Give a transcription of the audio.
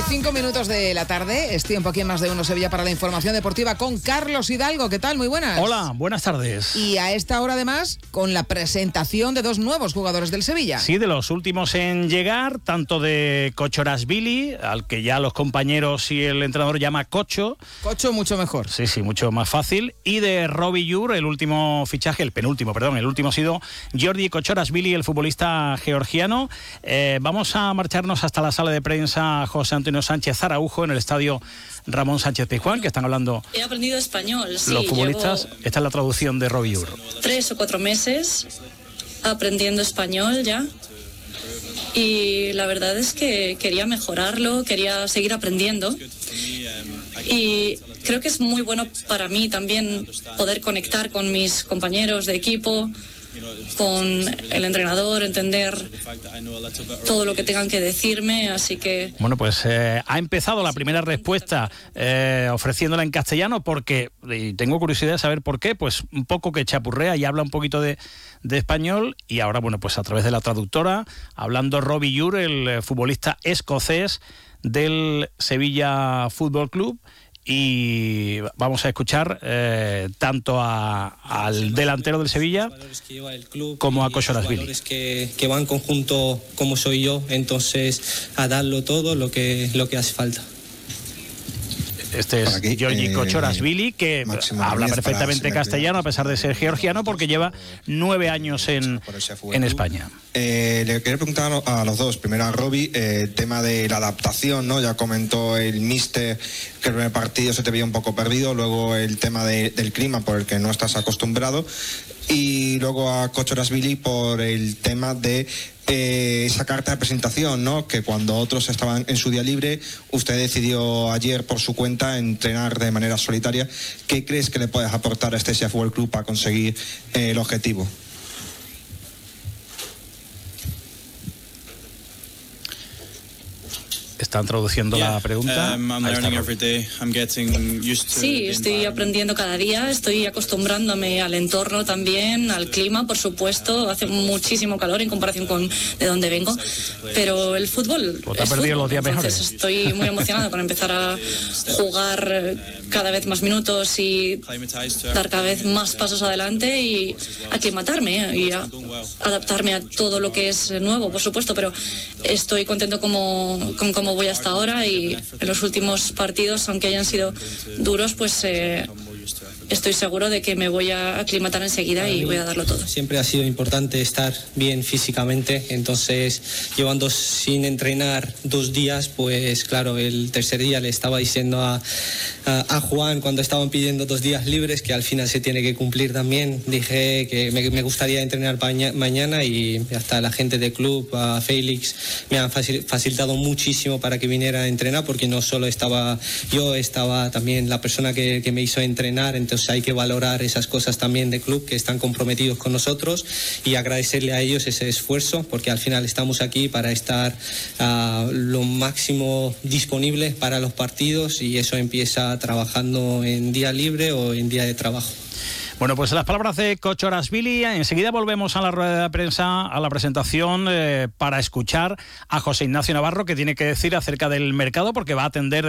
5 minutos de la tarde, es tiempo aquí en Más de Uno Sevilla para la información deportiva con Carlos Hidalgo. ¿Qué tal? Muy buenas. Hola, buenas tardes. Y a esta hora además con la presentación de 2 nuevos jugadores del Sevilla. Sí, de los últimos en llegar, tanto de Kochorashvili, al que ya los compañeros y el entrenador llama Kocho. Kocho mucho mejor. Sí, mucho más fácil. Y de Robbie Yur, el último fichaje, el último ha sido Giorgi Kochorashvili, el futbolista georgiano. Vamos a marcharnos hasta la sala de prensa José Antonio Sánchez Araujo en el estadio Ramón Sánchez Pizjuán, que están hablando. He aprendido español, sí. Los futbolistas. Esta es la traducción de Robbie Yur. 3 o 4 meses aprendiendo español ya. Y la verdad es que quería mejorarlo, quería seguir aprendiendo. Y creo que es muy bueno para mí también poder conectar con mis compañeros de equipo, con el entrenador, entender todo lo que tengan que decirme, así que... Bueno, pues ha empezado la primera respuesta ofreciéndola en castellano porque, y tengo curiosidad de saber por qué, pues un poco que chapurrea y habla un poquito de español, y ahora, bueno, pues a través de la traductora, hablando Robbie Yur, el futbolista escocés del Sevilla Fútbol Club. Y vamos a escuchar tanto al delantero del Sevilla como a Kochorashvili. Que van en conjunto como soy yo, entonces a darlo todo lo que hace falta. Este es Giorgi Kochorashvili, que habla perfectamente castellano a pesar de ser georgiano, porque lleva 9 años en España. Le quería preguntar a los dos, primero a Robbie, el tema de la adaptación, ¿no? Ya comentó el míster que el primer partido se te veía un poco perdido, luego el tema del clima por el que no estás acostumbrado, y luego a Kochorashvili por el tema de esa carta de presentación, ¿no? Que cuando otros estaban en su día libre, usted decidió ayer por su cuenta entrenar de manera solitaria. ¿Qué crees que le puedes aportar a este Sevilla Fútbol Club para conseguir el objetivo? Están traduciendo la pregunta. Sí, estoy aprendiendo cada día, estoy acostumbrándome al entorno también, al clima, por supuesto. Hace muchísimo calor en comparación con de donde vengo, pero el fútbol es fútbol, los días entonces mejores. Estoy muy emocionada con empezar a jugar cada vez más minutos y dar cada vez más pasos adelante y aclimatarme y adaptarme a todo lo que es nuevo, por supuesto, pero estoy contento con cómo voy hasta ahora, y en los últimos partidos, aunque hayan sido duros, pues estoy seguro de que me voy a aclimatar enseguida y voy a darlo todo. Siempre ha sido importante estar bien físicamente, entonces llevando sin entrenar 2 días, pues claro, el tercer día le estaba diciendo a Juan, cuando estaban pidiendo 2 días libres, que al final se tiene que cumplir también. Dije que me gustaría entrenar mañana, y hasta la gente del club, a Félix, me han facilitado muchísimo para que viniera a entrenar, porque no solo estaba yo, estaba también la persona que me hizo entrenar. Entonces hay que valorar esas cosas también del club, que están comprometidos con nosotros, y agradecerle a ellos ese esfuerzo, porque al final estamos aquí para estar lo máximo disponible para los partidos, y eso empieza trabajando en día libre o en día de trabajo. Bueno, pues las palabras de Kochorashvili. Enseguida volvemos a la rueda de prensa, a la presentación, para escuchar a José Ignacio Navarro, que tiene que decir acerca del mercado, porque va a atender